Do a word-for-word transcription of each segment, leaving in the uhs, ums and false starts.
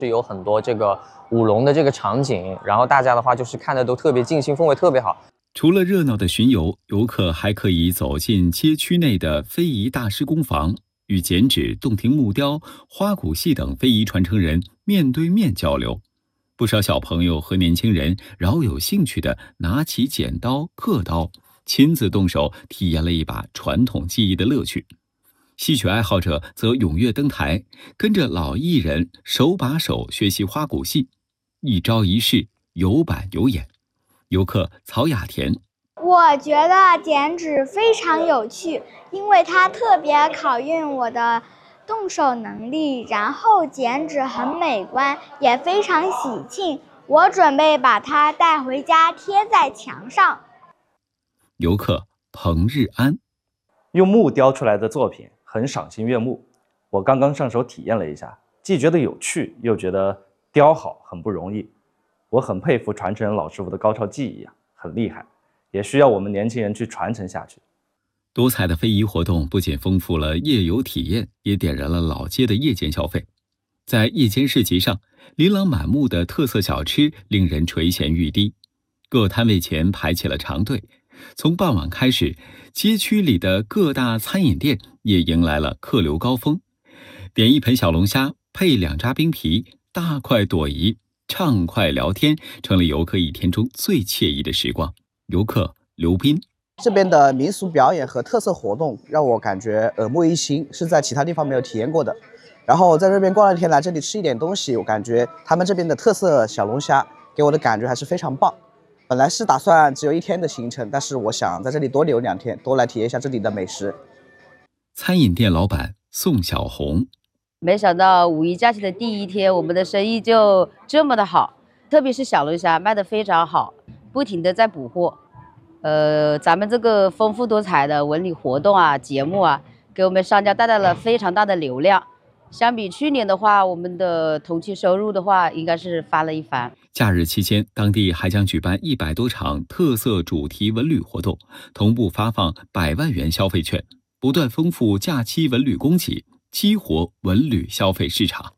是有很多这个舞龙的这个场景，然后大家的话就是看的都特别尽兴，氛围特别好。 除了热闹的巡游，游客还可以走进街区内的非遗大师工坊，与剪纸、洞庭木雕、花鼓戏等非遗传承人面对面交流。不少小朋友和年轻人饶有兴趣地拿起剪刀、刻刀，亲自动手体验了一把传统技艺的乐趣。戏曲爱好者则踊跃登台，跟着老艺人手把手学习花鼓戏，一招一式，有板有眼。游客曹雅田， 我觉得剪纸非常有趣，因为它特别考验我的动手能力，然后剪纸很美观，也非常喜庆。我准备把它带回家贴在墙上。 游客彭日安， 用木雕出来的作品很赏心悦目，我刚刚上手体验了一下，既觉得有趣，又觉得雕好很不容易。我很佩服传承人老师傅的高超技艺啊，很厉害，也需要我们年轻人去传承下去。 多彩的非遗活动不仅丰富了夜游体验，也点燃了老街的夜间消费。在夜间市集上，琳琅满目的特色小吃令人垂涎欲滴，各摊位前排起了长队。从傍晚开始，街区里的各大餐饮店也迎来了客流高峰。点一盆小龙虾，配两扎冰皮，大快朵颐，畅快聊天，成了游客一天中最惬意的时光。游客刘斌， 这边的民俗表演和特色活动让我感觉耳目一新，是在其他地方没有体验过的。然后在这边逛了一天，来这里吃一点东西，我感觉他们这边的特色小龙虾给我的感觉还是非常棒。本来是打算只有一天的行程，但是我想在这里多留两天，多来体验一下这里的美食。 餐饮店老板宋小红， 没想到五一假期的第一天，我们的生意就这么的好，特别是小龙虾卖得非常好，不停的在补货。呃，咱们这个丰富多彩的文旅活动啊、节目啊，给我们商家带来了非常大的流量。相比去年的话，我们的同期收入的话，应该是翻了一番。 假日期间，当地还将举办一百多场特色主题文旅活动，同步发放百万元消费券，不断丰富假期文旅供给，激活文旅消费市場。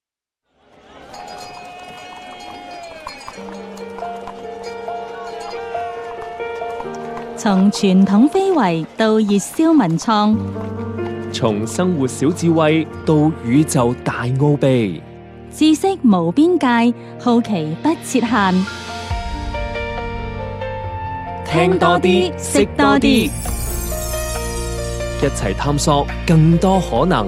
從傳統非遺到熱銷文創， 從生活小智慧到宇宙大奧秘， 知識無邊界，好奇不設限。 聽多啲，識多啲，一齊探索更多可能。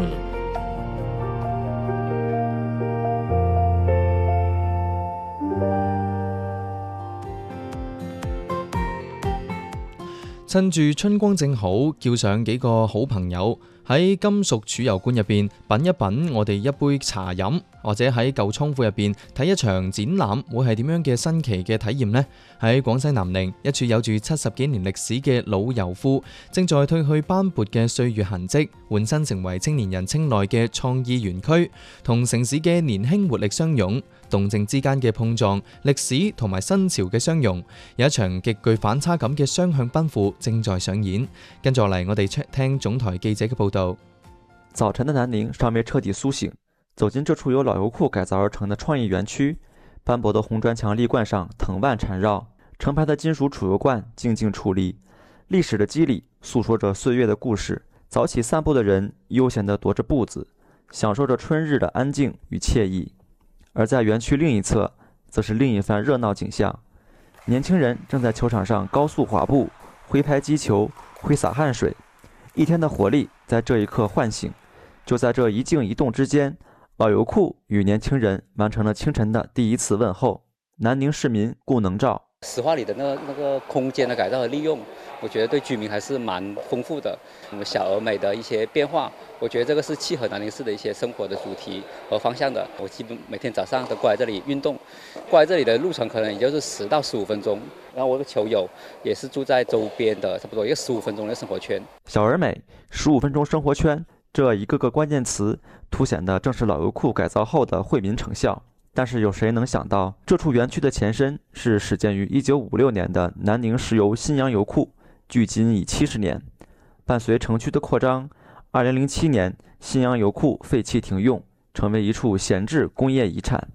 趁住春光正好，叫上幾個好朋友喺金屬儲油罐入邊品一品我哋一杯茶飲，或者喺舊倉庫入邊睇一場展覽，會係點樣嘅新奇嘅體驗呢？喺廣西南寧一處有住七十幾年歷史嘅老油庫，正在褪去斑駁嘅歲月痕跡，換身成為青年人青睞嘅創意園區，同城市嘅年輕活力相擁。動靜之間嘅碰撞，歷史同埋新潮嘅相融，有一場極具反差感嘅雙向奔赴正在上演。跟住嚟，我哋聽總台記者嘅報道。 早晨的南寧尚未徹底甦醒，走進這處由老油庫改造而成的創意園區，斑駁的紅磚牆立罐上藤蔓纏繞，成排的金屬儲油罐靜靜矗立，歷史的肌理訴說着歲月的故事。早起散步的人悠閒地踱着步子，享受着春日的安靜與愜意。而在園區另一側，則是另一番熱鬧景象。年輕人正在球場上高速滑步，揮拍擊球，揮灑汗水，一天的活力在這一刻喚醒。就在這一靜一動之間，老油庫與年輕人完成了清晨的第一次問候。南寧市民顧能照， 石化里的那個那個空間的改造和利用，我覺得對居民還是蠻豐富的。我們小而美的一些變化，我覺得這個是契合南寧市的一些生活的主題和方向的。我基本每天早上都過來這裡運動，過來這裡的路程可能也就是十到十五分鐘。然後我的球友也是住在周邊的，差不多一個十五分鐘的生活圈。 小而美，十五分鐘生活圈，這一個個關鍵詞凸顯的正是老油庫改造後的惠民成效。但是有誰能想到，這處園區的前身是始建於一九五六年的南寧石油新陽油庫，距今已七十年。伴隨城區的擴張，二零零七年新陽油庫廢棄停用， 成为一处闲置工业遗产。